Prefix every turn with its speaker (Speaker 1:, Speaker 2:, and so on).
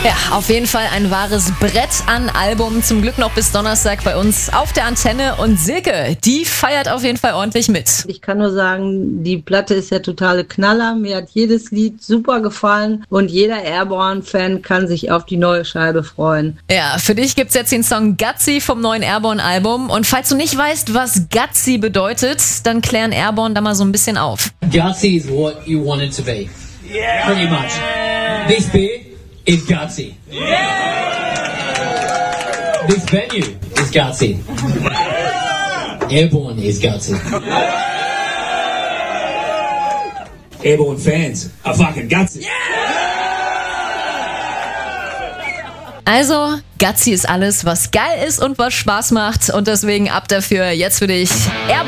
Speaker 1: Ja, auf jeden Fall ein wahres Brett an Album. Zum Glück noch bis Donnerstag bei uns auf der Antenne. Und Silke, die feiert auf jeden Fall ordentlich mit.
Speaker 2: Ich kann nur sagen, die Platte ist der totale Knaller. Mir hat jedes Lied super gefallen und jeder Airborne-Fan kann sich auf die neue Scheibe freuen.
Speaker 1: Ja, für dich gibt's jetzt den Song Gutsy vom neuen Airborne-Album. Und falls du nicht weißt, was Gutsy bedeutet, dann klären Airborne da mal so ein bisschen auf.
Speaker 3: Gutsy is what you want it to be. Yeah. Pretty much. This beer is gutsy. Yeah. This venue is gutsy. Airborne is gutsy.
Speaker 4: Airborne fans are fucking gutsy.
Speaker 1: Also, Gutsy ist alles, was geil ist und was Spaß macht. Und deswegen ab dafür jetzt für dich Airborne.